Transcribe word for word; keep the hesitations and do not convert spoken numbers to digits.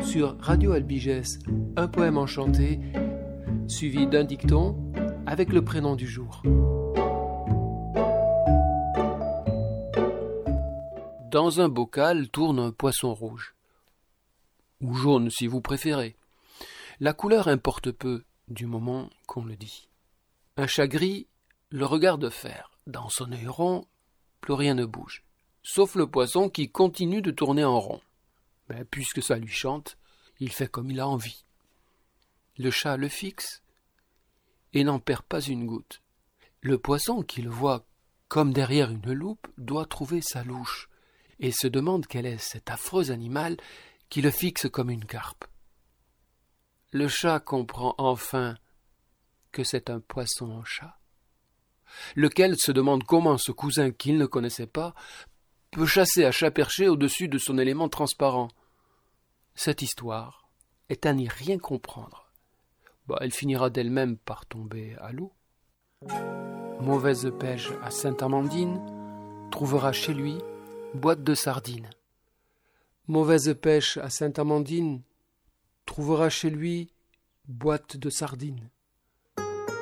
sur Radio Albigès, un poème enchanté, suivi d'un dicton avec le prénom du jour. Dans un bocal tourne un poisson rouge, ou jaune si vous préférez. La couleur importe peu, du moment qu'on le dit. Un chat gris le regarde faire. Dans son œil rond, plus rien ne bouge, sauf le poisson qui continue de tourner en rond. Mais puisque ça lui chante, il fait comme il a envie. Le chat le fixe et n'en perd pas une goutte. Le poisson, qui le voit comme derrière une loupe, doit trouver sa louche et se demande quel est cet affreux animal qui le fixe comme une carpe. Le chat comprend enfin que c'est un poisson en chat, lequel se demande comment ce cousin qu'il ne connaissait pas peut chasser à chat perché au-dessus de son élément transparent. Cette histoire est à n'y rien comprendre. Bah, elle finira d'elle-même par tomber à l'eau. Mauvaise pêche à Sainte-Amandine trouvera chez lui boîte de sardines. Mauvaise pêche à Sainte-Amandine trouvera chez lui boîte de sardines.